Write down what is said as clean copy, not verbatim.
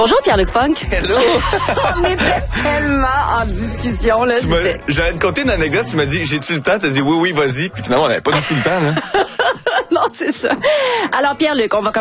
Bonjour Pierre-Luc Funk. Hello! On était tellement en discussion, là. J'allais te conter une anecdote, tu m'as dit, j'ai-tu le temps? T'as dit oui, vas-y. Puis finalement, on n'avait pas du tout le temps, là. Non, c'est ça. Alors Pierre-Luc, on va